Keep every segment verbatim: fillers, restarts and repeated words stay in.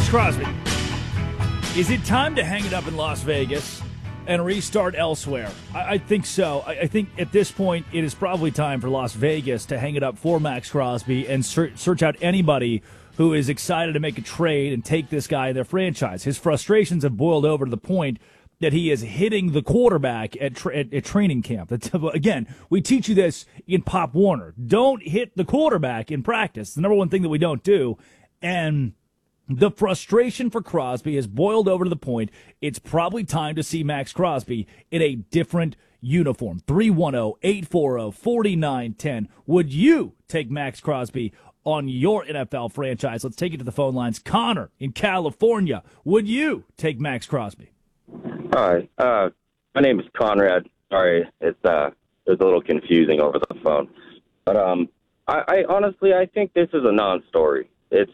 Crosby, is it time to hang it up in Las Vegas and restart elsewhere? I, I think so. I, I think at this point it is probably time for Las Vegas to hang it up for Max Crosby and ser- search out anybody who is excited to make a trade and take this guy in their franchise. His frustrations have boiled over to the point that he is hitting the quarterback at, tra- at, at training camp. Again, we teach you this in Pop Warner. Don't hit the quarterback in practice. The number one thing that we don't do. And the frustration for Crosby has boiled over to the point it's probably time to see Max Crosby in a different uniform. three one zero, eight four zero, four nine one zero. Would you take Max Crosby on your N F L franchise? Let's take it to the phone lines. Connor in California. Would you take Max Crosby? Hi, uh, my name is Conrad. Sorry, it's uh, it's a little confusing over the phone. But um, I, I honestly, I think this is a non-story. It's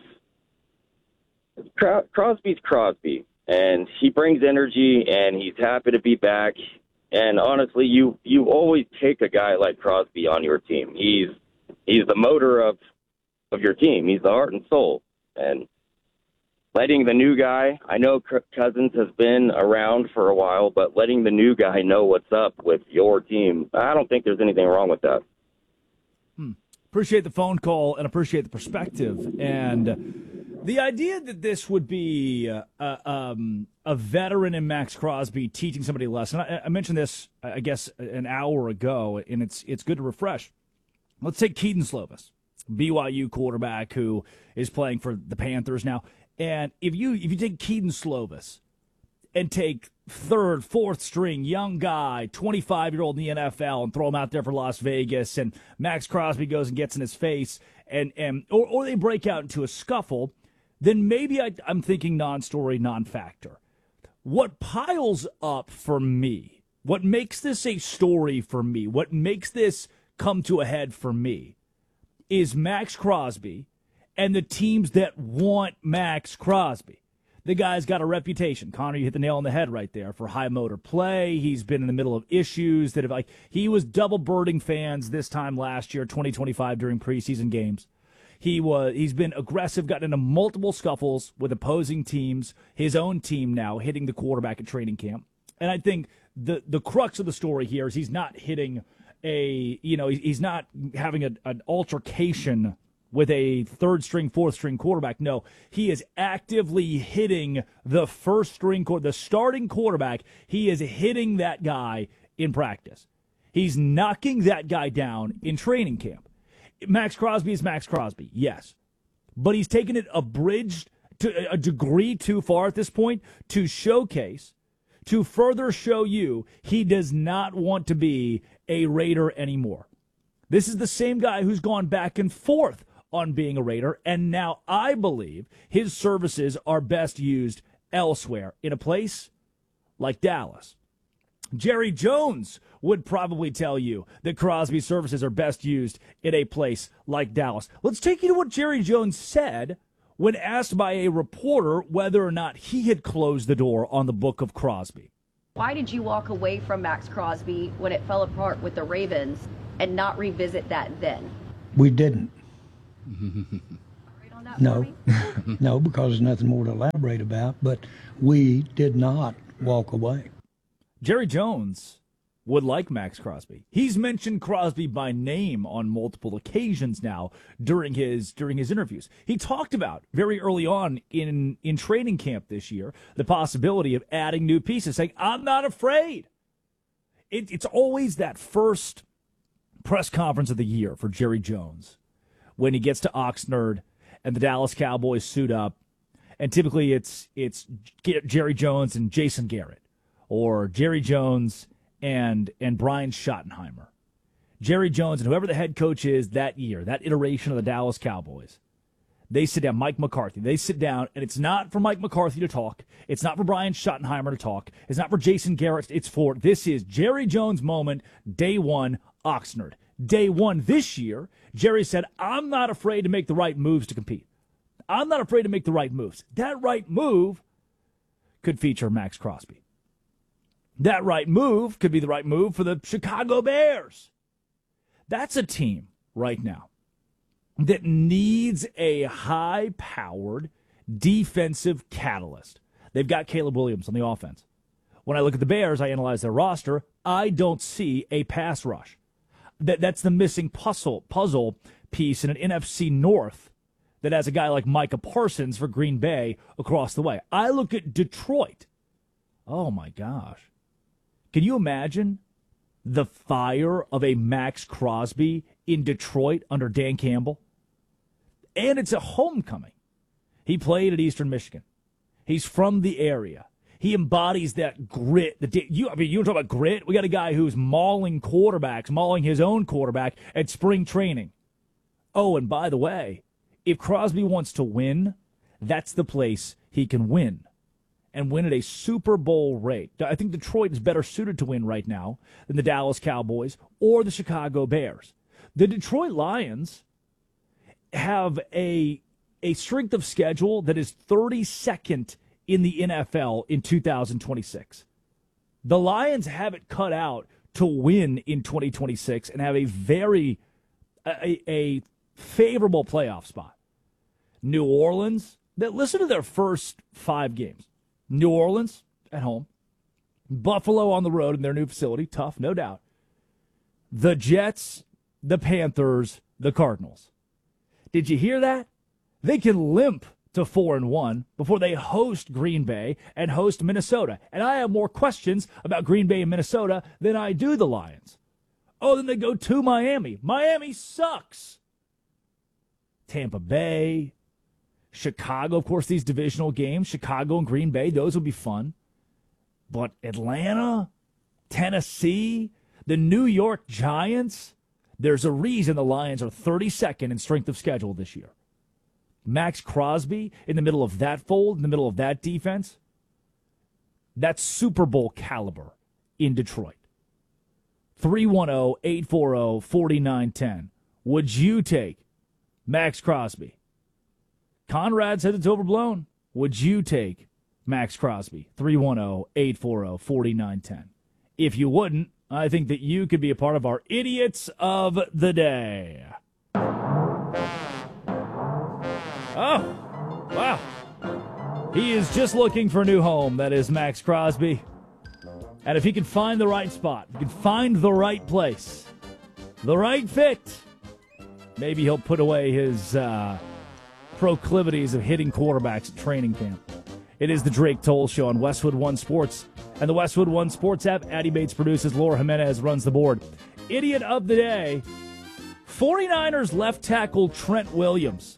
Crosby's Crosby, and he brings energy, and he's happy to be back. And honestly, you you always take a guy like Crosby on your team. He's he's the motor of of your team. He's the heart and soul. And letting the new guy, I know Cousins has been around for a while, but letting the new guy know what's up with your team, I don't think there's anything wrong with that. Hmm. Appreciate the phone call and appreciate the perspective. And the idea that this would be uh, uh, um, a veteran in Max Crosby teaching somebody a lesson. I, I mentioned this, I guess, an hour ago, and it's it's good to refresh. Let's take Keaton Slovis, B Y U quarterback who is playing for the Panthers now. And if you if you take Keaton Slovis and take third, fourth string, young guy, twenty-five-year-old in the N F L and throw him out there for Las Vegas, and Max Crosby goes and gets in his face, and, and or, or they break out into a scuffle, then maybe I, I'm thinking non-story, non-factor. What piles up for me, what makes this a story for me, what makes this come to a head for me is Max Crosby and the teams that want Max Crosby. The guy's got a reputation. Connor, you hit the nail on the head right there for high motor play. He's been in the middle of issues that have, like, he was double birding fans this time last year, twenty twenty-five, during preseason games. He was, he's been aggressive, gotten into multiple scuffles with opposing teams, his own team now hitting the quarterback at training camp. And I think the, the crux of the story here is he's not hitting a, you know, he's not having a, an altercation with a third-string, fourth-string quarterback. No, he is actively hitting the first-string, the starting quarterback. He is hitting that guy in practice. He's knocking that guy down in training camp. Max Crosby is Max Crosby, yes. But he's taken it a bridge to a degree too far at this point to showcase, to further show you he does not want to be a Raider anymore. This is the same guy who's gone back and forth on being a Raider, and now I believe his services are best used elsewhere, in a place like Dallas. Jerry Jones would probably tell you that Crosby's services are best used in a place like Dallas. Let's take you to what Jerry Jones said when asked by a reporter whether or not he had closed the door on the book of Crosby. Why did you walk away from Max Crosby when it fell apart with the Ravens and not revisit that then? We didn't. No, no, because there's nothing more to elaborate about, but we did not walk away. Jerry Jones would like Max Crosby. He's mentioned Crosby by name on multiple occasions now during his during his interviews. He talked about very early on in, in training camp this year the possibility of adding new pieces, saying, I'm not afraid. It, it's always that first press conference of the year for Jerry Jones when he gets to Oxnard and the Dallas Cowboys suit up, and typically it's it's Jerry Jones and Jason Garrett, or Jerry Jones and and Brian Schottenheimer. Jerry Jones and whoever the head coach is that year, that iteration of the Dallas Cowboys, they sit down, Mike McCarthy, they sit down, and it's not for Mike McCarthy to talk. It's not for Brian Schottenheimer to talk. It's not for Jason Garrett. It's for, this is Jerry Jones' moment, day one, Oxnard. Day one this year, Jerry said, I'm not afraid to make the right moves to compete. I'm not afraid to make the right moves. That right move could feature Max Crosby. That right move could be the right move for the Chicago Bears. That's a team right now that needs a high-powered defensive catalyst. They've got Caleb Williams on the offense. When I look at the Bears, I analyze their roster. I don't see a pass rush. That That's the missing puzzle, puzzle piece in an N F C North that has a guy like Micah Parsons for Green Bay across the way. I look at Detroit. Oh, my gosh. Can you imagine the fire of a Max Crosby in Detroit under Dan Campbell? And it's a homecoming. He played at Eastern Michigan. He's from the area. He embodies that grit. The you, I mean, you talk about grit. We got a guy who's mauling quarterbacks, mauling his own quarterback at spring training. Oh, and by the way, if Crosby wants to win, that's the place he can win. And win at a Super Bowl rate. I think Detroit is better suited to win right now than the Dallas Cowboys or the Chicago Bears. The Detroit Lions have a, a strength of schedule that is thirty-second in the N F L in two thousand twenty-six. The Lions have it cut out to win in twenty twenty-six and have a very a, a favorable playoff spot. New Orleans, that listen to their first five games. New Orleans at home. Buffalo on the road in their new facility. Tough, no doubt. The Jets, the Panthers, the Cardinals. Did you hear that? They can limp to four and one before they host Green Bay and host Minnesota. And I have more questions about Green Bay and Minnesota than I do the Lions. Oh, then they go to Miami. Miami sucks. Tampa Bay, Chicago, of course, these divisional games, Chicago and Green Bay, those will be fun. But Atlanta, Tennessee, the New York Giants, there's a reason the Lions are thirty-second in strength of schedule this year. Max Crosby in the middle of that fold, in the middle of that defense, that's Super Bowl caliber in Detroit. three one zero, eight four zero, four nine one zero. Would you take Max Crosby? Conrad said it's overblown. Would you take Max Crosby? three one zero, eight four zero, four nine one zero. If you wouldn't, I think that you could be a part of our Idiots of the Day. Oh, wow. He is just looking for a new home. That is Max Crosby. And if he can find the right spot, he can find the right place, the right fit, maybe he'll put away his uh, proclivities of hitting quarterbacks at training camp. It is the Drake Toll Show on Westwood One Sports and the Westwood One Sports app. Addie Bates produces. Laura Jimenez runs the board. Idiot of the Day, forty-niners left tackle Trent Williams.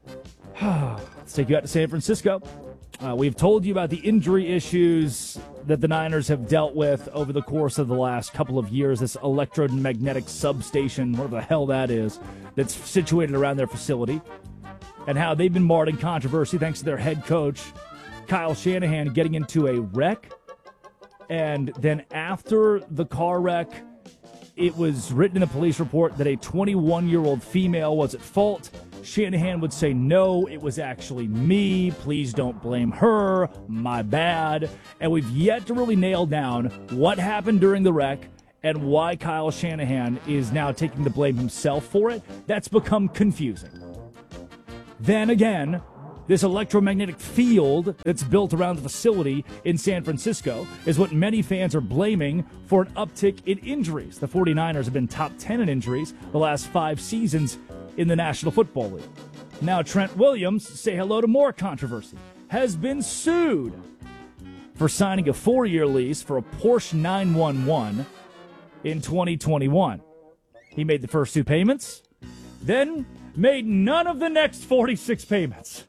Let's take you out to San Francisco. Uh, we've told you about the injury issues that the Niners have dealt with over the course of the last couple of years, this electromagnetic substation, whatever the hell that is, that's situated around their facility, and how they've been marred in controversy thanks to their head coach, Kyle Shanahan, getting into a wreck. And then after the car wreck, it was written in the police report that a twenty-one-year-old female was at fault. Shanahan would say, no, it was actually me. Please don't blame her. My bad. And we've yet to really nail down what happened during the wreck and why Kyle Shanahan is now taking the blame himself for it. That's become confusing. Then again, this electromagnetic field that's built around the facility in San Francisco is what many fans are blaming for an uptick in injuries. The forty-niners have been top ten in injuries the last five seasons in the National Football League. Now Trent Williams, say hello to more controversy, has been sued for signing a four-year lease for a Porsche nine one one in twenty twenty-one. He made the first two payments, then made none of the next forty-six payments.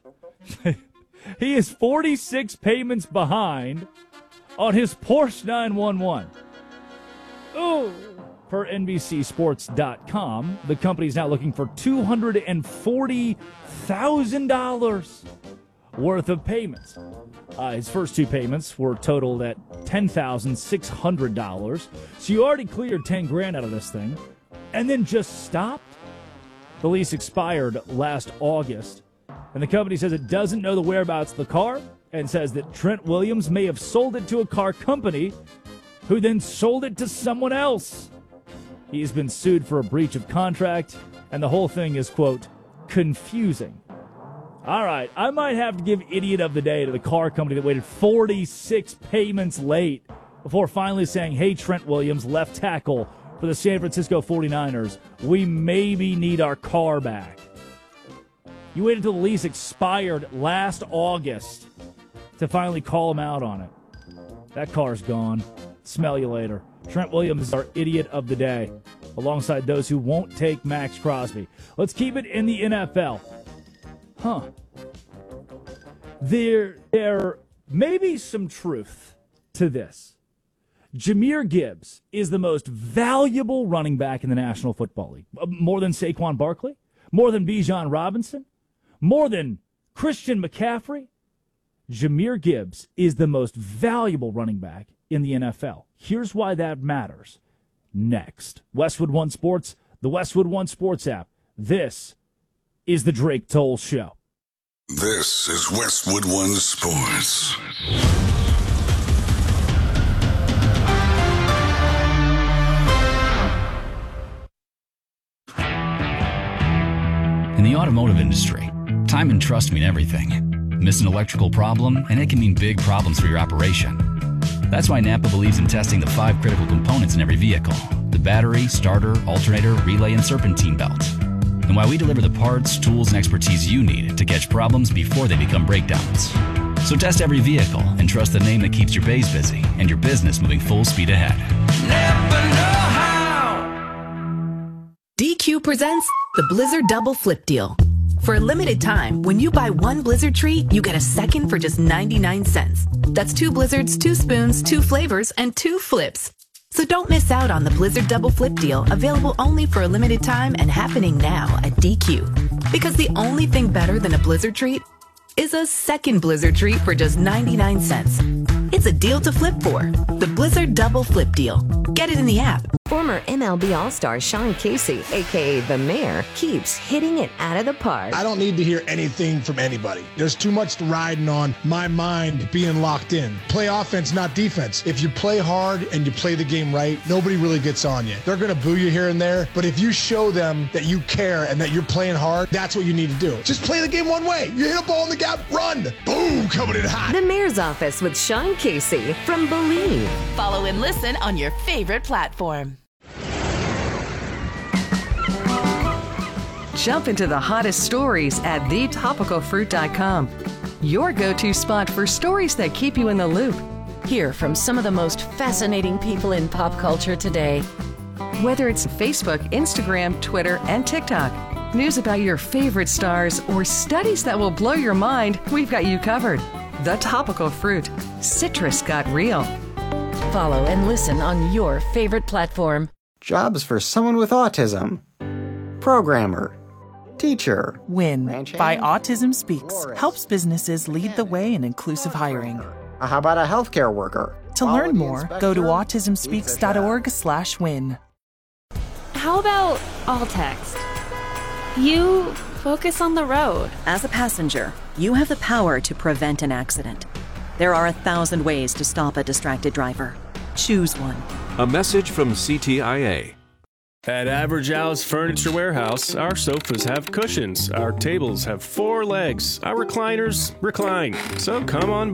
He is forty-six payments behind on his Porsche nine one one. Ooh. Per N B C Sports dot com, the company is now looking for two hundred forty thousand dollars worth of payments. Uh, his first two payments were totaled at ten thousand six hundred dollars. So you already cleared ten grand out of this thing and then just stopped. The lease expired last August, and the company says it doesn't know the whereabouts of the car and says that Trent Williams may have sold it to a car company who then sold it to someone else. He's been sued for a breach of contract, and the whole thing is, quote, confusing. All right, I might have to give idiot of the day to the car company that waited forty-six payments late before finally saying, hey, Trent Williams, left tackle for the San Francisco forty-niners, we maybe need our car back. You waited until the lease expired last August to finally call him out on it. That car's gone. Smell you later. Trent Williams is our idiot of the day, alongside those who won't take Max Crosby. Let's keep it in the N F L. Huh. There, there may be some truth to this. Jahmyr Gibbs is the most valuable running back in the National Football League. More than Saquon Barkley? More than Bijan Robinson? More than Christian McCaffrey? Jahmyr Gibbs is the most valuable running back in the N F L. Here's why that matters. Next. Westwood One Sports, the Westwood One Sports app. This is the Drake Toll Show. This is Westwood One Sports. In the automotive industry, time and trust mean everything. Miss an electrical problem, and it can mean big problems for your operation. That's why Napa believes in testing the five critical components in every vehicle: the battery, starter, alternator, relay, and serpentine belt. And why we deliver the parts, tools, and expertise you need to catch problems before they become breakdowns. So test every vehicle and trust the name that keeps your bays busy and your business moving full speed ahead. Napa know-how. D Q presents the Blizzard Double Flip Deal. For a limited time, when you buy one Blizzard treat, you get a second for just ninety-nine cents. That's two Blizzards, two spoons, two flavors, and two flips. So don't miss out on the Blizzard Double Flip Deal, available only for a limited time and happening now at D Q. Because the only thing better than a Blizzard treat is a second Blizzard treat for just ninety-nine cents. It's a deal to flip for. The Blizzard Double Flip Deal. Get it in the app. Former M L B All-Star Sean Casey, a k a. The Mayor, keeps hitting it out of the park. I don't need to hear anything from anybody. There's too much riding on my mind being locked in. Play offense, not defense. If you play hard and you play the game right, nobody really gets on you. They're going to boo you here and there, but if you show them that you care and that you're playing hard, that's what you need to do. Just play the game one way. You hit a ball in the gap, run. Boom, coming in hot. The Mayor's Office with Sean Casey from Believe. Follow and listen on your favorite platform. Jump into the hottest stories at the topical fruit dot com. Your go-to spot for stories that keep you in the loop. Hear from some of the most fascinating people in pop culture today. Whether it's Facebook, Instagram, Twitter, and TikTok, news about your favorite stars, or studies that will blow your mind, we've got you covered. The Topical Fruit. Citrus got real. Follow and listen on your favorite platform. Jobs for someone with autism. Programmer. Teacher. WIN by Autism Speaks helps businesses lead the way in inclusive hiring. How about a healthcare worker? To learn more, go to autism speaks dot org slash win. How about all text? You focus on the road. As a passenger, you have the power to prevent an accident. There are a thousand ways to stop a distracted driver. Choose one. A message from C T I A. At Average Al's Furniture Warehouse, our sofas have cushions, our tables have four legs, our recliners recline. So come on